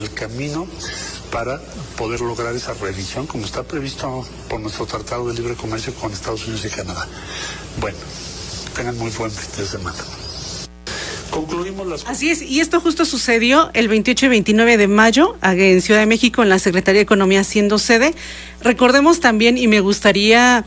el camino para poder lograr esa revisión como está previsto por nuestro Tratado de Libre Comercio con Estados Unidos y Canadá. Bueno, tengan muy buen fin de semana. Concluimos las... Así es, y esto justo sucedió el 28 y 29 de mayo en Ciudad de México, en la Secretaría de Economía siendo sede. Recordemos también, y me gustaría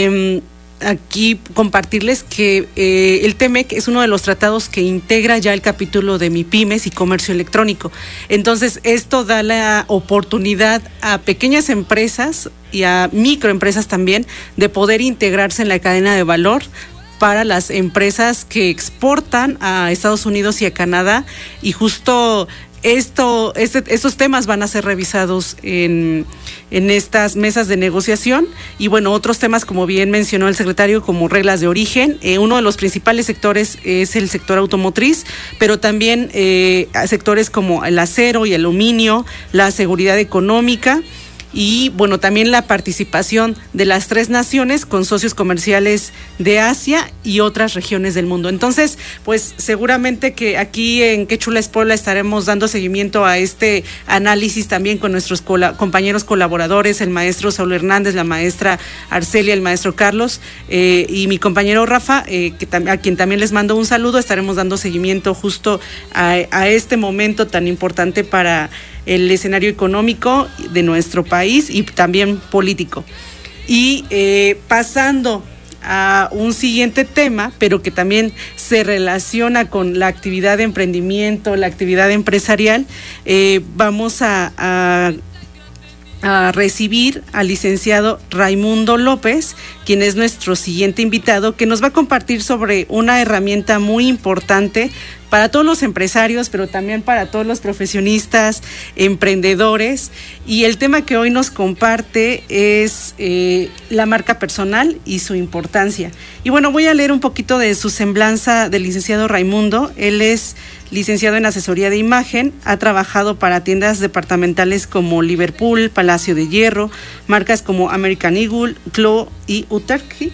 aquí compartirles que el TEMEC es uno de los tratados que integra ya el capítulo de MIPYMES y comercio electrónico. Entonces, esto da la oportunidad a pequeñas empresas y a microempresas también de poder integrarse en la cadena de valor para las empresas que exportan a Estados Unidos y a Canadá, y justo estos temas van a ser revisados en estas mesas de negociación. Y bueno, otros temas, como bien mencionó el secretario, como reglas de origen. Uno de los principales sectores es el sector automotriz, pero también sectores como el acero y el aluminio, la seguridad económica, y bueno, también la participación de las 3 naciones con socios comerciales de Asia y otras regiones del mundo. Entonces, pues seguramente que aquí en Qué Chula es Puebla estaremos dando seguimiento a este análisis también con nuestros compañeros colaboradores, el maestro Saúl Hernández, la maestra Arcelia, el maestro Carlos y mi compañero Rafa, a quien también les mando un saludo. Estaremos dando seguimiento justo a este momento tan importante para el escenario económico de nuestro país y también político. Y pasando a un siguiente tema, pero que también se relaciona con la actividad de emprendimiento, la actividad empresarial, vamos a recibir al licenciado Raimundo López, quien es nuestro siguiente invitado, que nos va a compartir sobre una herramienta muy importante para todos los empresarios, pero también para todos los profesionistas, emprendedores. Y el tema que hoy nos comparte es la marca personal y su importancia. Y bueno, voy a leer un poquito de su semblanza del licenciado Raimundo. Él es licenciado en asesoría de imagen, ha trabajado para tiendas departamentales como Liverpool, Palacio de Hierro, marcas como American Eagle, Clo y Uterque.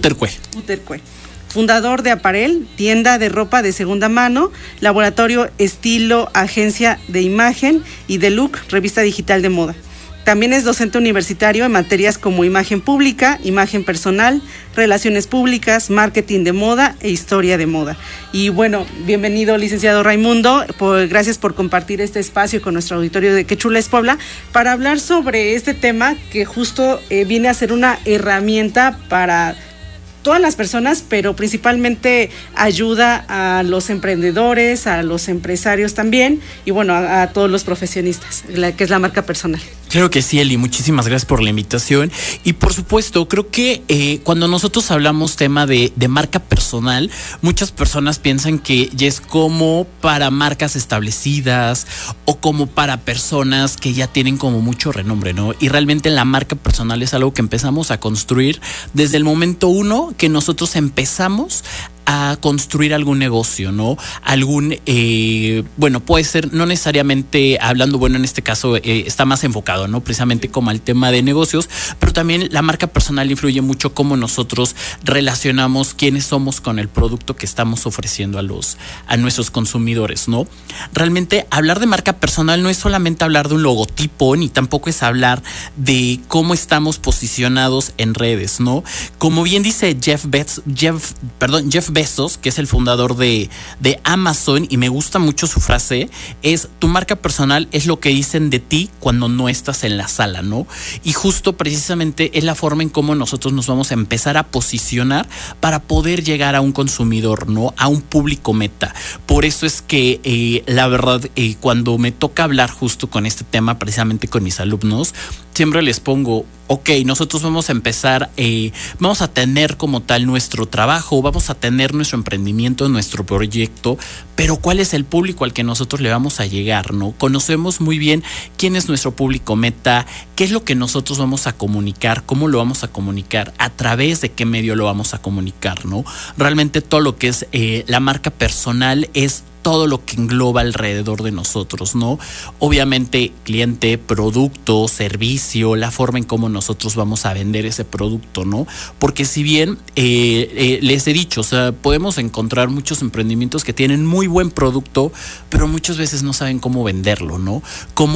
Fundador de Aparel, tienda de ropa de segunda mano, Laboratorio Estilo, agencia de imagen, y The Look, revista digital de moda. También es docente universitario en materias como imagen pública, imagen personal, relaciones públicas, marketing de moda e historia de moda. Y bueno, bienvenido, licenciado Raimundo, gracias por compartir este espacio con nuestro auditorio de Qué Chula es Puebla para hablar sobre este tema que justo viene a ser una herramienta para todas las personas, pero principalmente ayuda a los emprendedores, a los empresarios también, y bueno, a todos los profesionistas, que es la marca personal. Claro que sí, Eli, muchísimas gracias por la invitación. Y por supuesto, creo que cuando nosotros hablamos tema de marca personal, muchas personas piensan que ya es como para marcas establecidas o como para personas que ya tienen como mucho renombre, ¿no? Y realmente la marca personal es algo que empezamos a construir desde el momento 1 que nosotros empezamos a construir algún negocio, ¿no? Bueno, puede ser, no necesariamente hablando, bueno, en este caso está más enfocado, ¿no? Precisamente como al tema de negocios, pero también la marca personal influye mucho cómo nosotros relacionamos quiénes somos con el producto que estamos ofreciendo a nuestros consumidores, ¿no? Realmente hablar de marca personal no es solamente hablar de un logotipo, ni tampoco es hablar de cómo estamos posicionados en redes, ¿no? Como bien dice Jeff Bezos, que es el fundador de Amazon, y me gusta mucho su frase, es: tu marca personal es lo que dicen de ti cuando no estás en la sala, ¿no? Y justo precisamente es la forma en cómo nosotros nos vamos a empezar a posicionar para poder llegar a un consumidor, ¿no? A un público meta. Por eso es que la verdad, cuando me toca hablar justo con este tema, precisamente con mis alumnos, siempre les pongo, ok, nosotros vamos a empezar, vamos a tener como tal nuestro trabajo, vamos a tener nuestro emprendimiento, nuestro proyecto, pero ¿cuál es el público al que nosotros le vamos a llegar, no? Conocemos muy bien quién es nuestro público meta, qué es lo que nosotros vamos a comunicar, cómo lo vamos a comunicar, a través de qué medio lo vamos a comunicar, ¿no? Realmente todo lo que es la marca personal es todo lo que engloba alrededor de nosotros, ¿no? Obviamente, cliente, producto, servicio, la forma en cómo nosotros vamos a vender ese producto, ¿no? Porque si bien les he dicho, o sea, podemos encontrar muchos emprendimientos que tienen muy buen producto, pero muchas veces no saben cómo venderlo, ¿no? Cómo